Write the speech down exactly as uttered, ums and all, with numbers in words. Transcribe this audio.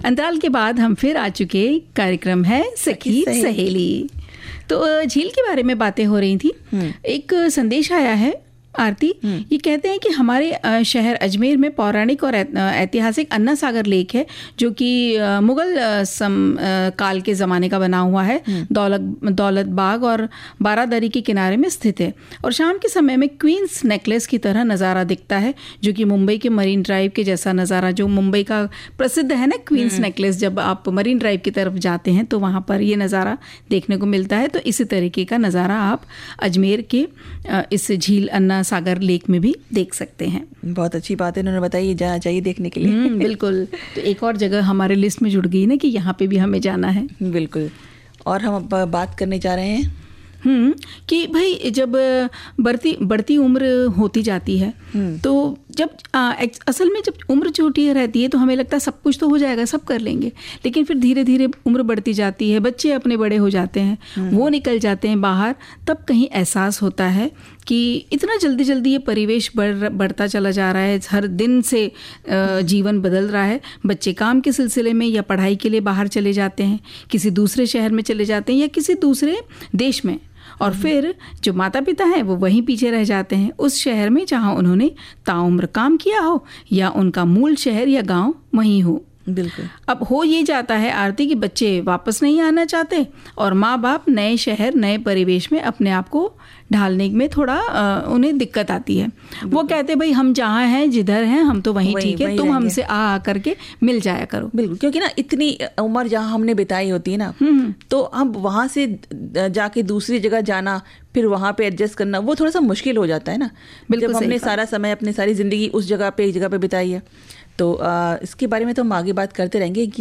अंतराल के बाद हम फिर आ चुके, कार्यक्रम है सखी सहेली। तो झील के बारे में बातें हो रही थी। एक संदेश आया है आरती, ये कहते हैं कि हमारे शहर अजमेर में पौराणिक और ऐतिहासिक अन्ना सागर लेक है, जो कि मुगल सम काल के ज़माने का बना हुआ है। दौलत दौलत बाग और बारादरी के किनारे में स्थित है और शाम के समय में क्वींस नेकलेस की तरह नज़ारा दिखता है, जो कि मुंबई के मरीन ड्राइव के जैसा नज़ारा, जो मुंबई का प्रसिद्ध है ना क्वींस नेकलेस, जब आप मरीन ड्राइव की तरफ जाते हैं तो वहाँ पर ये नज़ारा देखने को मिलता है। तो इसी तरीके का नज़ारा आप अजमेर के इस झील अन्ना सागर लेक में भी देख सकते हैं। बहुत अच्छी बात है, उन्होंने बताई, जाना चाहिए देखने के लिए। बिल्कुल। तो एक और जगह हमारे लिस्ट में जुड़ गई ना कि यहाँ पे भी हमें जाना है। बिल्कुल। और हम अब बात करने जा रहे हैं हम्म कि भाई जब बढ़ती बढ़ती उम्र होती जाती है तो जब आ, असल में जब उम्र छोटी रहती है तो हमें लगता है सब कुछ तो हो जाएगा, सब कर लेंगे, लेकिन फिर धीरे धीरे उम्र बढ़ती जाती है, बच्चे अपने बड़े हो जाते हैं, वो निकल जाते हैं बाहर, तब कहीं एहसास होता है कि इतना जल्दी जल्दी ये परिवेश बढ़ बढ़ता चला जा रहा है, हर दिन से जीवन बदल रहा है। बच्चे काम के सिलसिले में या पढ़ाई के लिए बाहर चले जाते हैं, किसी दूसरे शहर में चले जाते हैं या किसी दूसरे देश में, और फिर जो माता पिता हैं वो वहीं पीछे रह जाते हैं उस शहर में जहां उन्होंने ताउम्र काम किया हो या उनका मूल शहर या गांव वहीं हो। बिल्कुल। अब हो ये जाता है आरती कि बच्चे वापस नहीं आना चाहते और माँ बाप नए शहर नए परिवेश में अपने आप को ढालने में थोड़ा आ, उन्हें दिक्कत आती है। वो कहते भाई हम जहाँ हैं जिधर हैं हम तो वहीं ठीक है, तुम हमसे आ आ करके मिल जाया करो। बिल्कुल, क्योंकि ना इतनी उम्र जहाँ हमने बिताई होती है ना, तो हम वहाँ से जाके दूसरी जगह जाना, फिर वहाँ पे एडजस्ट करना, वो थोड़ा सा मुश्किल हो जाता है ना। जब हमने सारा समय अपनी सारी ज़िंदगी उस जगह पे एक जगह पे बिताई है, तो आ, इसके बारे में तो हम आगे बात करते रहेंगे।